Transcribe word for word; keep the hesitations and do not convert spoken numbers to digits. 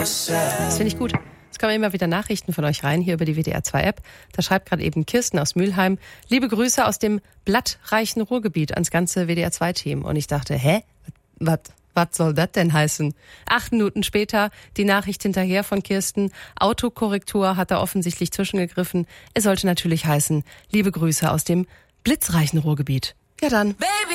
Das finde ich gut. Es kommen immer wieder Nachrichten von euch rein, hier über die W D R zwei App. Da schreibt gerade eben Kirsten aus Mülheim, liebe Grüße aus dem blattreichen Ruhrgebiet ans ganze W D R zwei Team. Und ich dachte, hä? Was? Was soll das denn heißen? Acht Minuten später die Nachricht hinterher von Kirsten. Autokorrektur hat da offensichtlich zwischengegriffen. Es sollte natürlich heißen, liebe Grüße aus dem blitzreichen Ruhrgebiet. Ja dann. Baby.